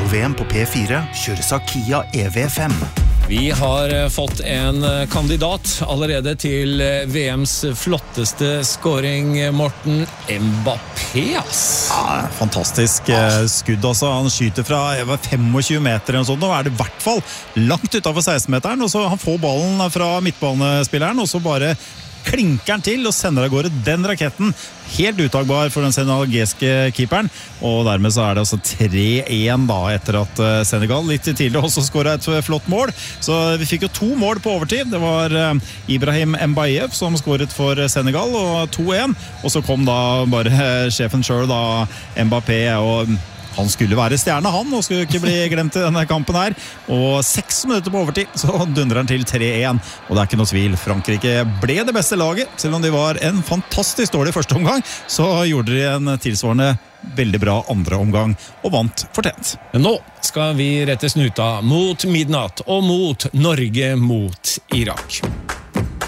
VM på P4 kjøres av Kia EV5. Vi har fått en kandidat allerede til VMs flotteste scoring, Morten Mbappé, ass. Ja, fantastisk skudd altså. Han skyter fra 25 meter eller noe sånt. Nå det I hvert fall langt utenfor 16-meteren, og så han får ballen fra midtbanespilleren, og så bare klinker han til og sender av gårde den raketten. Helt utagbar for den senegalske keeperen, og dermed så det altså 3-1 da, etter at Senegal litt tidligere også skåret et flott mål. Så vi fikk jo 2 mål på overtid. Det var Ibrahim Mbaye som skåret for Senegal, og 2-1. Og så kom da bare sjefen selv da, Mbappé, og han skulle være stjerne han, og skulle ikke bli glemt I denne kampen her. Og 6 minutter på overtid, så dundrer han til 3-1. Og det ikke noe tvil, Frankrike ble det beste laget. Selv om de var en fantastisk dårlig første omgang, så gjorde de en tilsvarende veldig bra andre omgang, og vant fortjent. Nå skal vi rette snuta mot midnatt, og mot Norge mot Irak.